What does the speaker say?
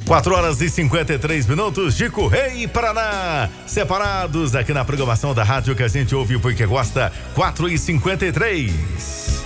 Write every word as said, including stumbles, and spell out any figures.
quatro horas e cinquenta e três minutos de Correia e Paraná. Separados aqui na programação da rádio que a gente ouve porque gosta. quatro e cinquenta e três.